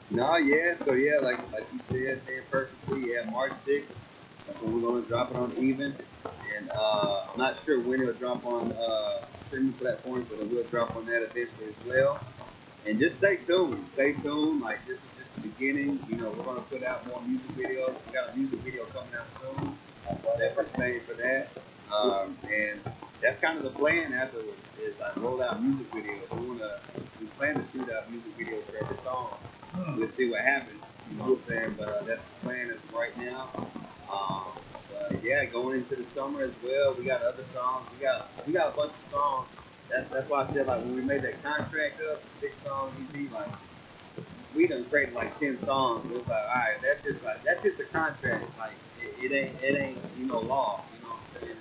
No, yeah. So yeah, like you said, man, perfectly. Yeah, March 6th. That's when we're gonna drop it on Even, and I'm not sure when it'll drop on streaming platforms, but it will drop on that eventually as well. And just stay tuned. Stay tuned. Like this is just the beginning. You know, we're gonna put out more music videos. We got a music video coming out soon. Definitely staying for that. And that's kind of the plan afterwards is like roll out music videos. We plan to shoot out music videos for every song. We'll see what happens. You know what I'm saying? But that's the plan as of right now. Um, but yeah, going into the summer as well, we got other songs. We got a bunch of songs. That's why I said like when we made that contract up, 6 song EP, like we done created like 10 songs. It was like, all right, that's just a contract. Like it ain't law. You know what I'm saying?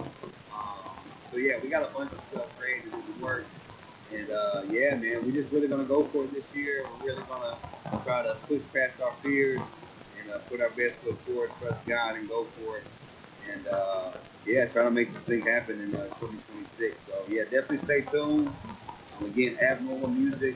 So yeah, we got a bunch of stuff created in the works. And yeah, man, we just really gonna go for it this year. We're really gonna try to push past our fears and put our best foot forward, trust God, and go for it. And yeah, try to make this thing happen in 2026. So yeah, definitely stay tuned. Again, Abnormal Music,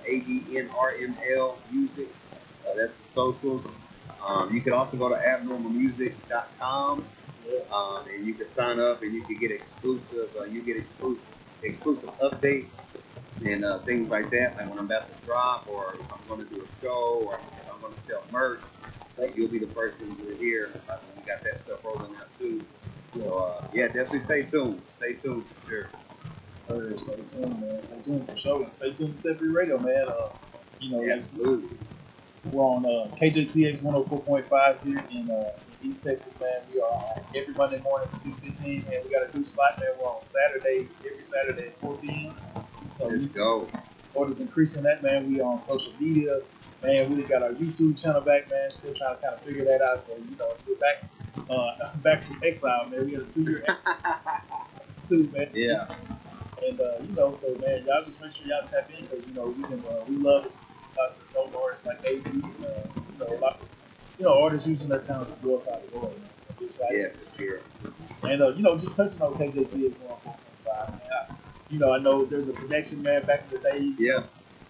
ADNRML Music. That's the socials. You can also go to abnormalmusic.com, and you can sign up and you can get exclusive. You get exclusive updates and things like that. Like when I'm about to drop, or if I'm going to do a show, or if I'm going to sell merch, like you'll be the first one to hear. We got that stuff rolling out too. So yeah, definitely stay tuned. Stay tuned for sure. Stay tuned, man. Stay tuned for sure. And stay tuned to Set Free Radio, man. Yeah, Like absolutely. we're on KJTX 104.5 here in East Texas, man. We are on every Monday morning at 6:15, and we got a new slot, man. We're on Saturdays, every Saturday at 4 p.m. So Let's you go. orders increasing that, man. We on social media, man. We got our YouTube channel back, man. Still trying to kind of figure that out. So we're back from exile, man. We had a 2 year too, man. Yeah. And so man, y'all just make sure y'all tap in because we love it. Lots of dope artists like AB, a lot of artists using their talents to glorify the Lord. Man. So we're excited. Yeah, for sure. And just touching on KJT is 104.5, man. I know there's a connection, man. Back in the day, Yeah.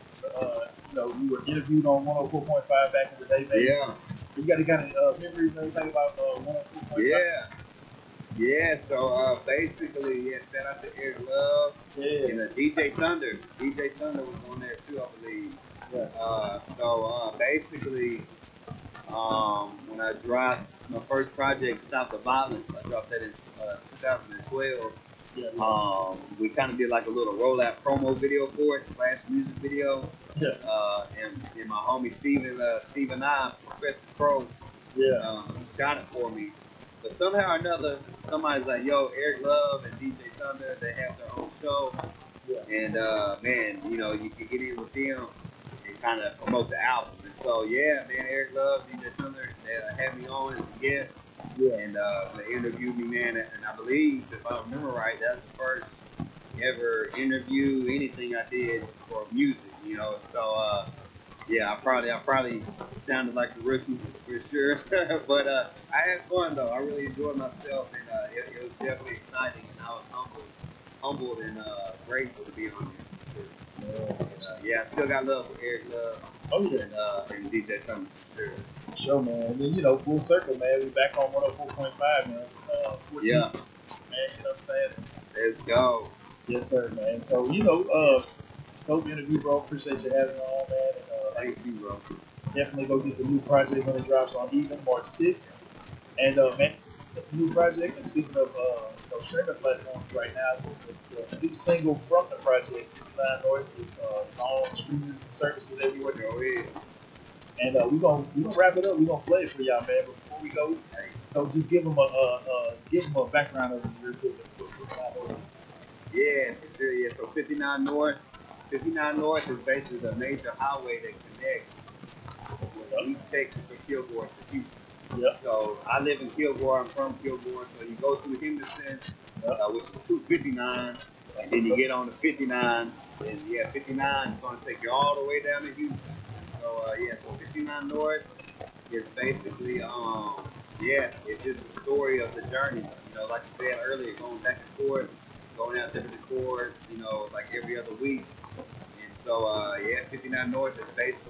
we were interviewed on 104.5 back in the day, man. Yeah. You got any kind of memories and everything about 104.5? Yeah. Yeah. So basically, yeah, shout out to Eric Love and Yes. DJ Thunder. DJ Thunder was on there too, I believe. Yeah. So basically, when I dropped my first project, Stop the Violence, I dropped that in 2012. Yeah. Yeah. We kind of did like a little rollout promo video for it, slash music video. Yeah. And my homie Steven I, Professor Pro, Yeah. shot it for me. But somehow or another, somebody's like, "Yo, Eric Love and DJ Thunder, they have their own show, Yeah. and man, you can get in with them and kind of promote the album." And so, yeah, man, Eric Love, DJ Thunder, they had me on as a guest, Yeah. and they interviewed me, man. And I believe, if I remember right, that's the first ever interview, anything I did for music, So yeah, I probably sounded like a rookie for sure, but I had fun though. I really enjoyed myself, and it was definitely exciting, and I was humbled and grateful to be on here for sure. Yeah. And yeah, I still got love for Eric Love Oh yeah. and DJ Thunder for sure. Show, man. And then, full circle, man. We back on 104.5, man. 14, man. Yeah, You know what I'm saying? let's go. Yes, sir, man. So, dope interview, bro. Appreciate you having me on, man. And like I Thank said, you, bro. definitely go get the new project when it drops on Even March 6th. And, man, the new project, and speaking of, streaming platforms right now, the new single from the project, 59 North, is on streaming services everywhere. Go ahead. And we gonna wrap it up. We're gonna play it for y'all, man. But before we go, Hey, just give them a background of it real quick. yeah, for sure. Yeah, so 59 North. 59 North is basically the major highway that connects East Texas or Kilgore to Houston. Yep. So I live in Kilgore. I'm from Kilgore. So you go through Henderson, Yep. which is 259, and then you get on to 59. And yeah, 59 is going to take you all the way down to Houston. So yeah, so 59 North is basically yeah, it's just the story of the journey. Like you said earlier, going back and forth, going out there to record, like every other week. And so yeah, 59 North is basically